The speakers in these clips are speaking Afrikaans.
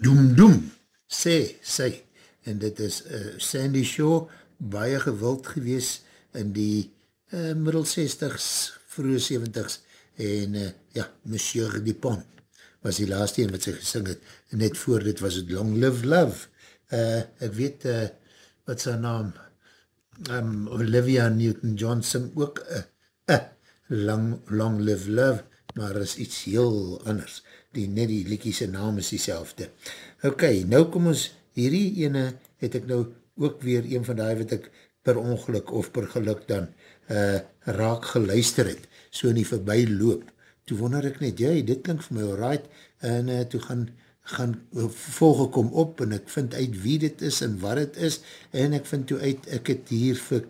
Doem Doem, sê sy, en dit is Sandy Shaw, baie gewild gewees in die middel 60s, vroege 70s, en ja, Monsieur Dupont was die laaste een wat sy gesing het, en net voor dit was het Long Live Love. Ek weet, wat sy naam, Olivia Newton-John sing ook Long Live Love, maar is iets heel anders. Net die liekie sy naam is die selfde. Ok, nou kom ons, hierdie ene het ek nou ook weer een van die wat ek per ongeluk of per geluk dan raak geluister het, so in die voorbij loop. Toe wonder ek net, dit klink vir my alright, en toe gaan volge kom op, en ek vind uit wie dit is, en wat het is, en ek vind toe uit, ek het hier vir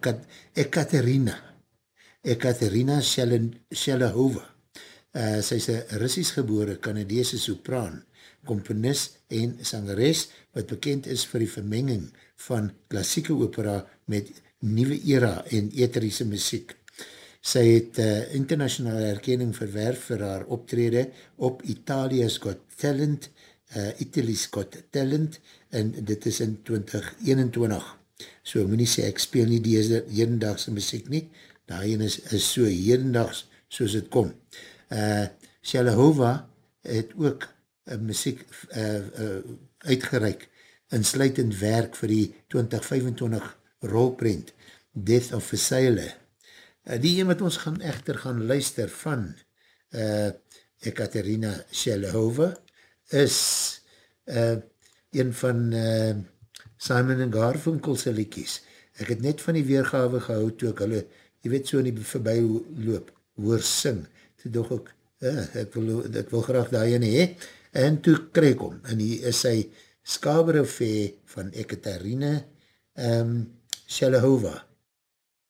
Ekaterina Shelahova. Sy is een Russisch gebore Canadese sopraan, komponist en sangeres, wat bekend is vir die vermenging van klassieke opera met nieuwe era en etherische muziek. Sy het internationale erkenning verwerf vir haar optrede op Italia's Got Talent, Italy's Got Talent, en dit is in 2021. So moet nie sê, ek speel nie die hedendagse muziek nie, daarin is so hedendags soos het kom. Shelahova het ook muziek uitgereik, insluitend werk vir die 2025 rolprent Death of a Sailor. Die een wat ons echter gaan luister van Ekaterina Shelahova is een van Simon & Garfunkel's liedjies. Ek het net van die weergawe gehou toe ek hulle, jy weet, so in die voorbij loop, hoor sing. Toe dog ek wil graag daar ene hee, en toe kry ek om, en hier is sy Scarborough Fair van Ekaterina Shelahova.